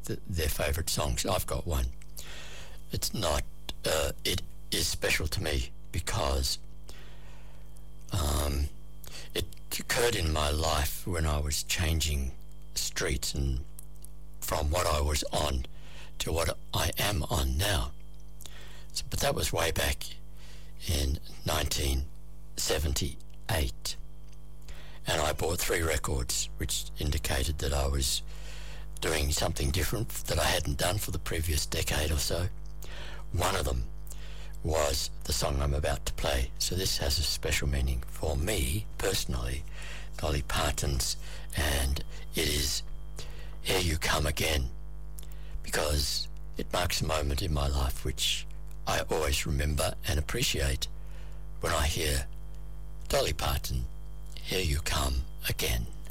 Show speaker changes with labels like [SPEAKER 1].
[SPEAKER 1] their favourite songs. I've got one. It's not. It is special to me because it occurred in my life when I was changing streets and from what I was on to what I am on now. So, but that was way back in 1978. And I bought 3 records, which indicated that I was doing something different that I hadn't done for the previous decade or so. One of them was the song I'm about to play. So this has a special meaning for me personally, Dolly Parton's, and it is Here You Come Again, because it marks a moment in my life which I always remember and appreciate when I hear Dolly Parton, Here You Come Again.